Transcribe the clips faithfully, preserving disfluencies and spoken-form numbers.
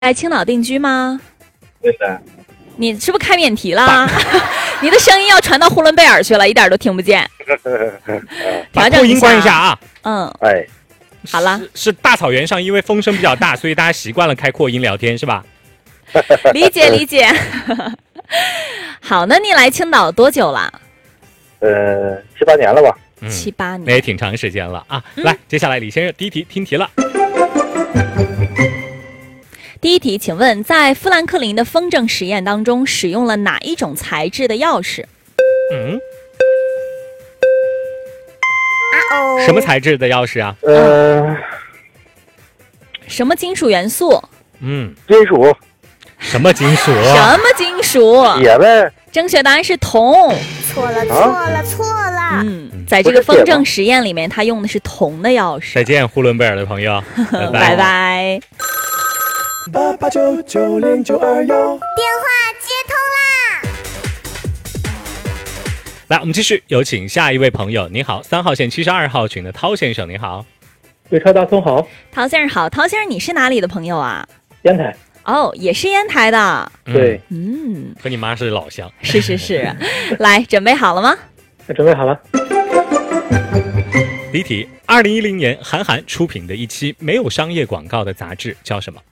在青岛定居吗？ 对的。 你是不是开免提了？你的声音要传到呼伦贝尔去了，一点都听不见。 把扩音关一下啊。 嗯， 哎， 好了。 是, 是大草原上，因为风声比较大，所以大家习惯了开扩音聊天，是吧？ 理解理解。好，那你来青岛多久了？ 呃，七八年了吧。 嗯、 七八年， 那也挺长时间了啊。嗯、来，接下来李先生第一题听题了。 第一题，请问在富兰克林的风筝实验当中，使用了哪一种材质的钥匙？ 嗯，什么材质的钥匙啊？ 呃， 什么金属元素？ 嗯， 金属。 什么金属？ 什么金属？ 铁呗。 正确答案是铜。 错了，错了，错了。 嗯，在这个风筝实验里面，他用的是铜的钥匙。 再见，呼伦贝尔的朋友，拜拜。 拜拜。 八八九九零九二幺， 电话接通啦！ 来，我们继续有请下一位朋友。你好，三号线七十二号群的涛先生，你好。 北超大葱好。 涛先生好，涛先生你是哪里的朋友啊？ 烟台。 哦，也是烟台的。 对， 嗯， 和你妈是老乡。 是是是。来，准备好了吗？ 准备好了。 第一题，二零一零年韩寒出品的一期没有商业广告的杂志叫什么？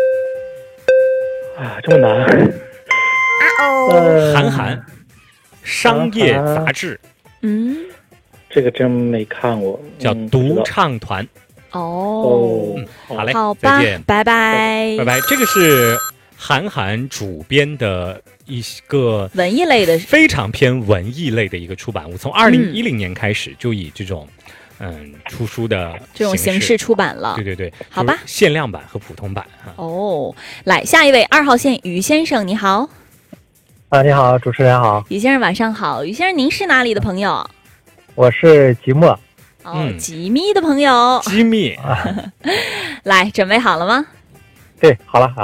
啊，这么难。 啊哦。 呃， 韩寒商业杂志。 嗯， 这个真没看过。 叫独唱团。 哦， 嗯，好嘞， 好吧， 再见， 拜拜， 拜拜。这个是韩寒主编的一个文艺类的， 非常偏文艺类的一个出版物。从二零一零年开始就以这种嗯出书的这种形式出版了。 对对对， 好吧， 限量版和普通版哈。 哦，来下一位二号线于先生，你好。 啊，你好，主持人好。 于先生晚上好，于先生您是哪里的朋友？ 我是即墨。 哦，吉密的朋友， 吉密， 来，准备好了吗？ 对，好了啊。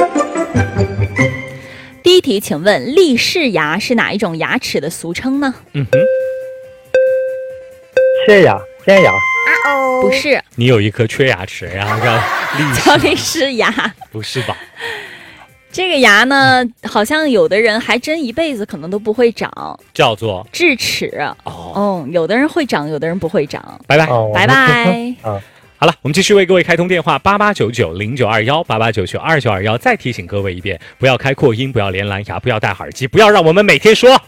第一题，请问立式牙是哪一种牙齿的俗称呢？ 嗯哼， 缺牙、尖牙。 啊哦， 不是， 你有一颗缺牙齿，然后叫立叫立式牙， 不是吧？ 这个牙呢，好像有的人还真一辈子可能都不会长， 叫做智齿。 哦， 嗯，有的人会长，有的人不会长。 拜拜， 哦、 拜拜。 啊， 好了，我们继续为各位开通电话八八九九零九二幺八八九九二九二幺。再提醒各位一遍，不要开扩音，不要连蓝牙，不要戴耳机，不要让我们每天说。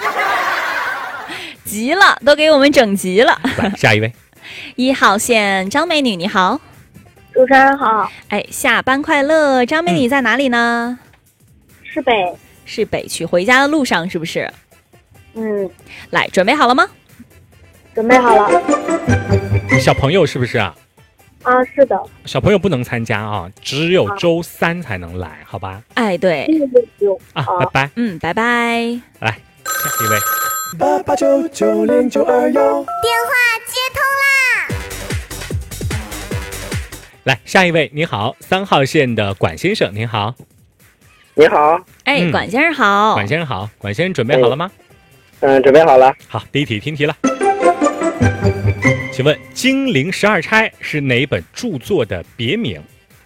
急了，都给我们整急了。 来，下一位， 一号线张美女，你好。 主持人好。 哎，下班快乐！张美女在哪里呢？ 嗯、是北。 是北去回家的路上，是不是？ 嗯。 来，准备好了吗？ 准备好了。 小朋友是不是啊？ 啊，是的。 小朋友不能参加啊，只有周三才能来，好吧？ 哎，对。 啊，拜拜。 嗯，拜拜。 来，下一位。 八八九九零九二幺， 电话接通啦！ 来，下一位，你好，三号线的管先生，您好。 你好。 哎， 嗯、 管先生好。 管先生好，管先生准备好了吗？ 嗯，准备好了。 好，第一题听题了。请问《金陵十二钗》是哪本著作的别名？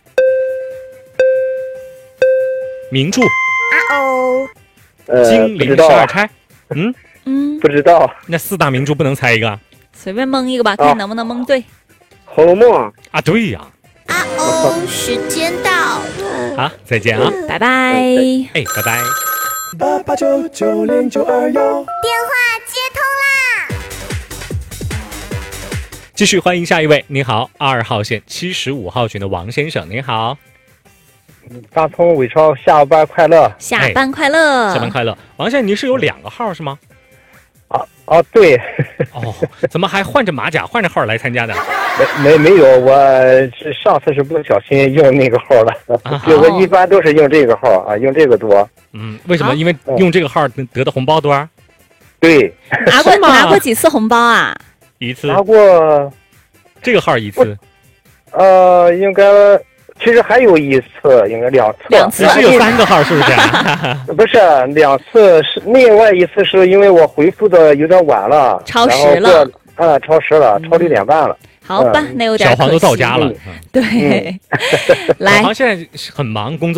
名著。 啊哦。 呃， 金陵十二钗。嗯嗯， 不知道。 那四大名著不能猜一个？ 随便蒙一个吧，看能不能蒙对。 《红楼梦》 啊，对呀。 啊哦，时间到了。 好，再见啊， 拜拜。 哎，拜拜。 八八九九零九二幺， 电话接通啦！ 继续欢迎下一位，你好，二号线七十五号群的王先生，您好。 大葱伟超，下班快乐！ 下班快乐！ 哎、下班快乐！王先生，您是有两个号是吗？ 啊啊，对。 哦，怎么还换着马甲、换着号来参加的？ 没没没有，我是上次是不小心用那个号了， 啊、 我一般都是用这个号啊，用这个多。 嗯，为什么？因为用这个号得的红包多？ 对。 拿过拿过几次红包啊？ 一次。 拿过。 这个号一次。 呃，应该。其实还有一次，应该两次。 两次是有三个号，是不是？ 不是，两次是另外一次是因为我回复的有点晚了， 超时了。 啊，超时了，超六点半了。 好吧，那有点小黄都可惜到家了。 对， 小来黄现在很忙，工作。